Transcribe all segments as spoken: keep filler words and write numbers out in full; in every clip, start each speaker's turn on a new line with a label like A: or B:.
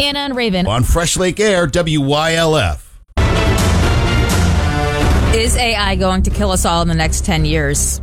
A: Anna and Raven.
B: On Fresh Lake Air, W Y L F.
A: Is A I going to kill us all in the next ten years?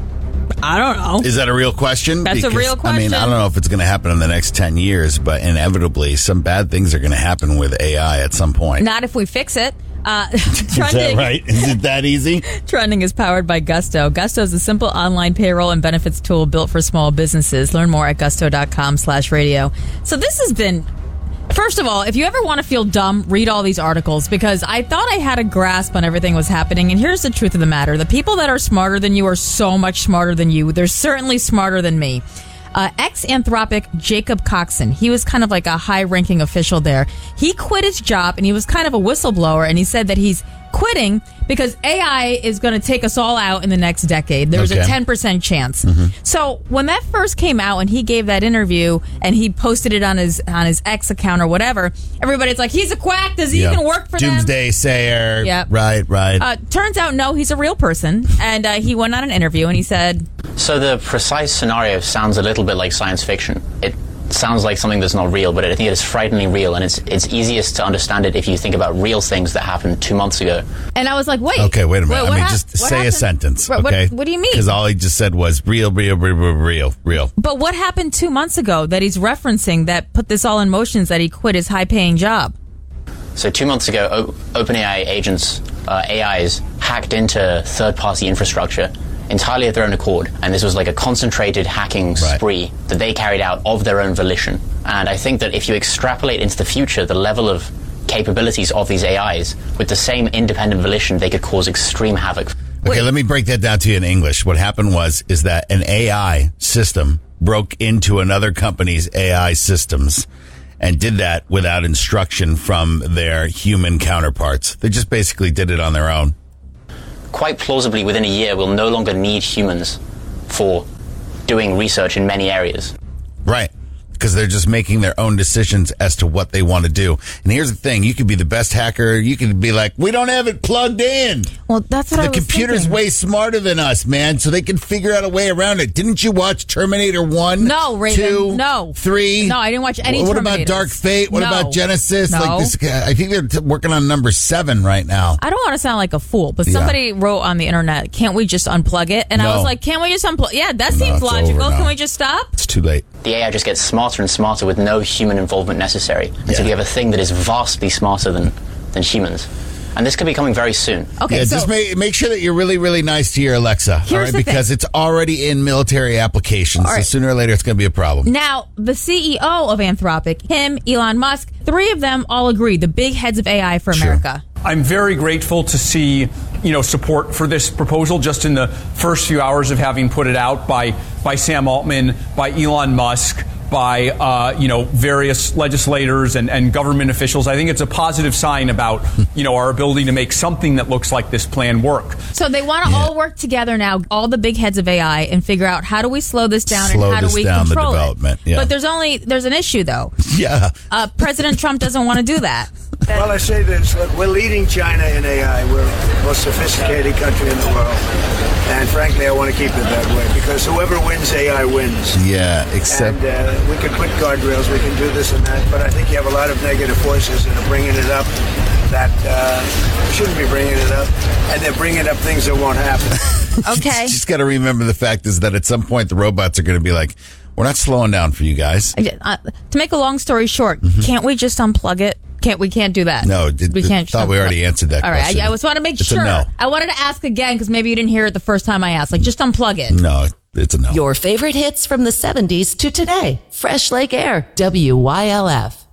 A: I don't know.
B: Is that a real question?
A: That's
B: because,
A: a real question.
B: I mean, I don't know if it's going to happen in the next ten years, but inevitably some bad things are going to happen with A I at some point.
A: Not if we fix it. Uh,
B: Is that right? Is it that easy?
A: Trending is powered by Gusto. Gusto is a simple online payroll and benefits tool built for small businesses. Learn more at gusto.com slash radio. So this has been... First of all, if you ever want to feel dumb, read all these articles, because I thought I had a grasp on everything was happening. And here's the truth of the matter. The people that are smarter than you are so much smarter than you. They're certainly smarter than me. Uh, ex-Anthropic Jacob Coxon, he was kind of like a high-ranking official there. He quit his job, and he was kind of a whistleblower, and he said that he's quitting because A I is going to take us all out in the next decade. There's
B: Okay.
A: a ten percent chance.
B: Mm-hmm.
A: So when that first came out and he gave that interview and he posted it on his on his X account or whatever, everybody's like, he's a quack. Does he
B: Yeah.
A: even work for them?
B: Doomsday sayer.
A: Yep.
B: Right, right.
A: Uh, turns out, no, he's a real person. And uh, he went on an interview and he said...
C: So the precise scenario sounds a little bit like science fiction. It sounds like something that's not real, but I think it is frighteningly real, and it's it's easiest to understand it if you think about real things that happened two months ago.
A: And I was like, wait.
B: Okay, wait a minute.
A: Wait,
B: I
A: what
B: mean,
A: hap-
B: just
A: what
B: say
A: happened?
B: a sentence,
A: What- what-
B: okay?
A: what do you mean?
B: Because all he just said was real, real, real, real, real, real.
A: But what happened two months ago that he's referencing that put this all in motion is that he quit his high-paying job?
C: So two months ago, o- OpenAI agents, uh, A Is, hacked into third-party infrastructure entirely of their own accord, and this was like a concentrated hacking
B: Right.
C: spree that they carried out of their own volition. And I think that if you extrapolate into the future the level of capabilities of these A Is, with the same independent volition, they could cause extreme havoc.
B: Okay,
A: Wait.
B: let me break that down to you in English. What happened was is that an A I system broke into another company's A I systems and did that without instruction from their human counterparts. They just basically did it on their own.
C: Quite plausibly, within a year, we'll no longer need humans for doing research in many areas.
B: Right. Because they're just making their own decisions as to what they want to do. And here's the thing. You could be the best hacker. You could be like, we don't have it plugged in.
A: Well, that's what I
B: The
A: was
B: computer's
A: thinking.
B: way smarter than us, man, so they can figure out a way around it. Didn't you watch Terminator one?
A: No, Raven.
B: two,
A: No.
B: three?
A: No, I didn't watch any
B: What
A: Terminators.
B: about Dark Fate? What
A: No.
B: about Genesis?
A: No.
B: Like this, I think they're t- working on number seven right now.
A: I don't want to sound like a fool, but
B: Yeah.
A: somebody wrote on the internet, can't we just unplug it? And I
B: No.
A: was like, can't we just unplug? Yeah, that
B: No,
A: seems
B: it's
A: logical.
B: over now.
A: Can we just stop?
B: It's too late.
C: The A I just gets smarter and smarter with no human involvement necessary. And
B: Yeah.
C: so you have a thing that is vastly smarter than, than humans. And this could be coming very soon.
A: Okay,
B: yeah,
A: so
B: just make, make sure that you're really, really nice to your Alexa, all
A: Here's
B: right?
A: the
B: Because
A: thing.
B: it's already in military applications.
A: All
B: So
A: right.
B: sooner or later, it's going to be a problem.
A: now the C E O of Anthropic, him, Elon Musk, three of them all agree, the big heads of A I for
B: Sure.
A: America.
D: I'm very grateful to see, you know, support for this proposal just in the first few hours of having put it out by by Sam Altman, by Elon Musk, by uh, you know various legislators and, and government officials. I think it's a positive sign about you know our ability to make something that looks like this plan work.
A: So they want to
B: Yeah.
A: all work together now, all the big heads of A I, and figure out how do we slow this down
B: Slow
A: and how
B: this
A: do we
B: down, the
A: control
B: development,
A: it.
B: yeah.
A: But there's only there's an issue though.
B: Yeah.
A: Uh, President Trump doesn't want to do that.
E: Well, I say this. Look, we're leading China in A I. We're the most sophisticated country in the world. And frankly, I want to keep it that way because whoever wins A I wins.
B: Yeah, except...
E: And uh, we can put guardrails, we can do this and that, but I think you have a lot of negative forces that are bringing it up that uh, shouldn't be bringing it up, and they're bringing up things that won't happen.
A: Okay.
B: You just got to remember the fact is that at some point the robots are going to be like, we're not slowing down for you guys.
A: Uh, to make a long story short, can't we just unplug it? Can't we can't do that?
B: Mm-hmm. No, did,
A: we can't.
B: thought we already answered that
A: All right,
B: question.
A: I, I just want to make
B: It's a
A: sure.
B: no.
A: I wanted to ask again because maybe you didn't hear it the first time I asked. Like, just unplug it.
B: No, it's a no.
F: Your favorite hits from the seventies to today. Fresh Lake Air, W Y L F.